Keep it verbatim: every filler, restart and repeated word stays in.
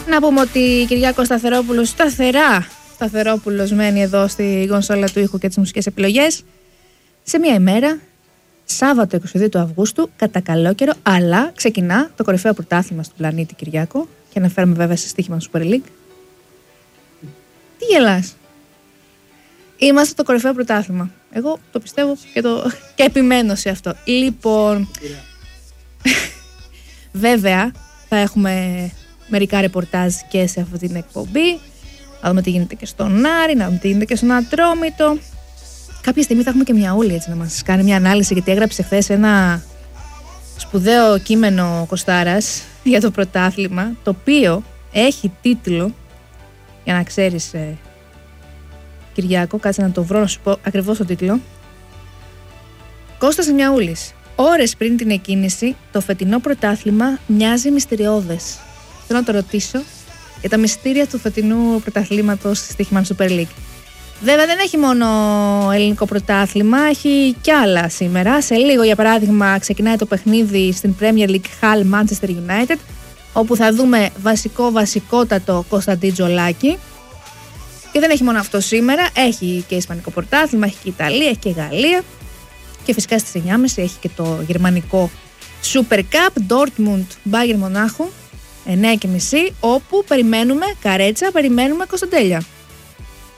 Να πούμε ότι Κυριάκος Σταθερόπουλος, σταθερά Σταθερόπουλος μένει εδώ στη κονσόλα του ήχου και τις μουσικές επιλογές. Σε μια ημέρα, Σάββατο είκοσι δύο του Αυγούστου, κατά καλό καιρό, αλλά ξεκινά το κορυφαίο πρωτάθλημα στον πλανήτη, Κυριάκο. Και αναφέρομαι βέβαια σε στοίχημα του Super League. Τι γελάς? Είμαστε το κορυφαίο πρωτάθλημα. Εγώ το πιστεύω και, το... και επιμένω σε αυτό. Λοιπόν, βέβαια θα έχουμε μερικά ρεπορτάζ και σε αυτή την εκπομπή. Να δούμε τι γίνεται και στον Άρη, να δούμε τι γίνεται και στον Ατρόμητο. Κάποια στιγμή θα έχουμε και μια Ούλη έτσι να μας κάνει μια ανάλυση, γιατί έγραψε χθες ένα σπουδαίο κείμενο Κωστάρας για το πρωτάθλημα, το οποίο έχει τίτλο, για να ξέρεις ε, Κυριάκο, κάτσε να το βρω να σου πω ακριβώς το τίτλο. Κώστας Μιαούλης. Ώρες πριν την εκκίνηση, το φετινό πρωτάθλημα μοιάζει μυστηριώδες. Θέλω να το ρωτήσω για τα μυστήρια του φετινού πρωταθλήματος στη Στοίχημαν Super League. Βέβαια δεν έχει μόνο ελληνικό πρωτάθλημα, έχει κι άλλα σήμερα. Σε λίγο, για παράδειγμα, ξεκινάει το παιχνίδι στην Premier League Hull Manchester United, όπου θα δούμε βασικό βασικότατο Κωνσταντίν Τζολάκη. Και δεν έχει μόνο αυτό σήμερα, έχει και ισπανικό πρωτάθλημα, έχει και Ιταλία, έχει και Γαλλία. Και φυσικά στις εννιά και μισή έχει και το γερμανικό Super Cup, Dortmund Bayern Μονάχου, εννιά και μισή, όπου περιμένουμε καρέτσα, περιμένουμε Κωνσταντέλια.